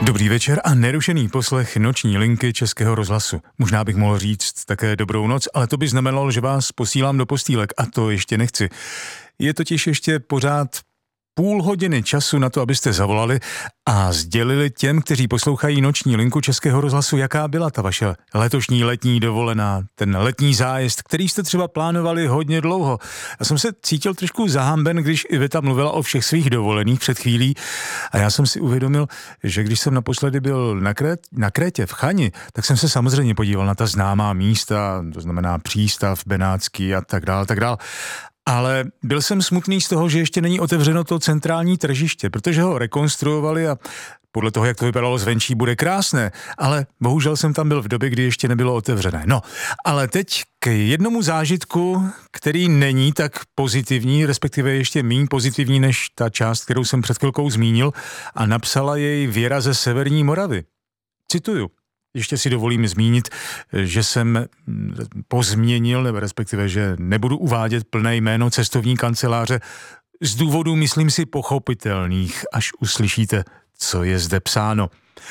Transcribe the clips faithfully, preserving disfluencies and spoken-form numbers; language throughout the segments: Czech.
Dobrý večer a nerušený poslech noční linky Českého rozhlasu. Možná bych mohl říct také dobrou noc, ale to by znamenalo, že vás posílám do postýlek a to ještě nechci. Je totiž ještě pořád půl hodiny času na to, abyste zavolali a sdělili těm, kteří poslouchají noční linku Českého rozhlasu, jaká byla ta vaše letošní letní dovolená, ten letní zájezd, který jste třeba plánovali hodně dlouho. Já jsem se cítil trošku zahamben, když Iveta mluvila o všech svých dovolených před chvílí a já jsem si uvědomil, že když jsem naposledy byl na, Krét, na Krétě v Chani, tak jsem se samozřejmě podíval na ta známá místa, to znamená přístav Benátský a tak dál, tak dál. Ale byl jsem smutný z toho, že ještě není otevřeno to centrální tržiště, protože ho rekonstruovali a podle toho, jak to vypadalo zvenčí, bude krásné, ale bohužel jsem tam byl v době, kdy ještě nebylo otevřené. No, ale teď k jednomu zážitku, který není tak pozitivní, respektive ještě méně pozitivní než ta část, kterou jsem před chvilkou zmínil, a napsala jej Věra ze Severní Moravy. Cituju. Ještě si dovolím zmínit, že jsem pozměnil, nebo respektive, že nebudu uvádět plné jméno cestovní kanceláře z důvodů, myslím si, pochopitelných, až uslyšíte, co je zde psáno.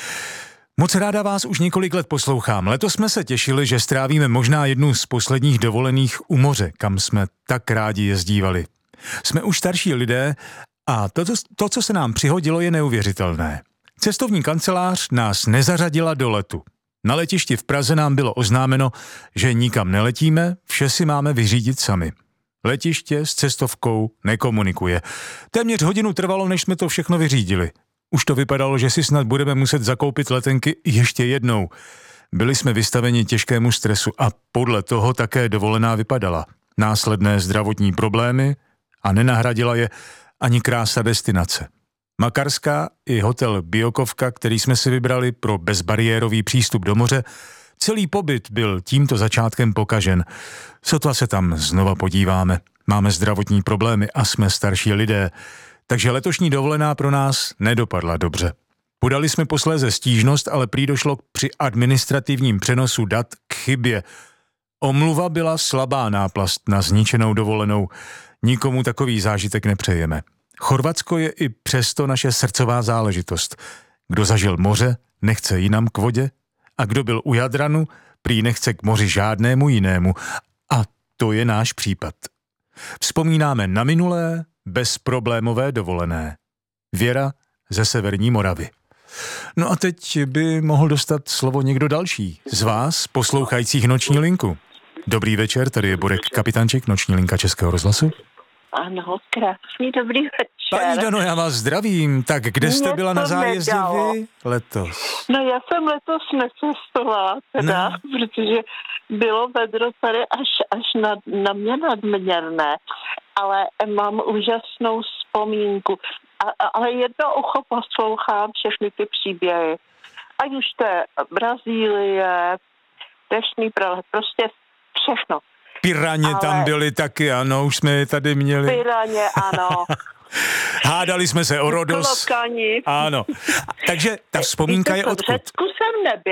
Moc ráda vás už několik let poslouchám. Letos jsme se těšili, že strávíme možná jednu z posledních dovolených u moře, kam jsme tak rádi jezdívali. Jsme už starší lidé a to, to co se nám přihodilo, je neuvěřitelné. Cestovní kancelář nás nezařadila do letu. Na letišti v Praze nám bylo oznámeno, že nikam neletíme, vše si máme vyřídit sami. Letiště s cestovkou nekomunikuje. Téměř hodinu trvalo, než jsme to všechno vyřídili. Už to vypadalo, že si snad budeme muset zakoupit letenky ještě jednou. Byli jsme vystaveni těžkému stresu a podle toho také dovolená vypadala. Následné zdravotní problémy a nenahradila je ani krása destinace. Makarská i hotel Biokovka, který jsme si vybrali pro bezbariérový přístup do moře, celý pobyt byl tímto začátkem pokažen. Sotva se tam znova podíváme. Máme zdravotní problémy a jsme starší lidé, takže letošní dovolená pro nás nedopadla dobře. Podali jsme posléze stížnost, ale prý došlo při administrativním přenosu dat k chybě. Omluva byla slabá náplast na zničenou dovolenou. Nikomu takový zážitek nepřejeme. Chorvatsko je i přesto naše srdcová záležitost. Kdo zažil moře, nechce jinam k vodě a kdo byl u Jadranu, prý nechce k moři žádnému jinému. A to je náš případ. Vzpomínáme na minulé, bezproblémové dovolené. Věra ze Severní Moravy. No a teď by mohl dostat slovo někdo další z vás, poslouchajících noční linku. Dobrý večer, tady je Borek Kapitánček, noční linka Českého rozhlasu. Ano, krásný dobrý večer. Paní Dano, já vás zdravím. Tak kde jste Mě byla na zájezdě vy letos? No já jsem letos necestovala teda, no. Protože bylo vedro tady až, až na, na mě nadměrné, ale mám úžasnou vzpomínku. A, ale jedno ucho poslouchám všechny ty příběhy. Ať už to je Brazílie, Deštný prales, prostě všechno. Piraně ale... tam byly taky, ano, už jsme je tady měli. Piraně, ano. Hádali jsme se o Rodos. Klokani. Ano. Takže ta vzpomínka je odkud? V Řecku jsem nebyla.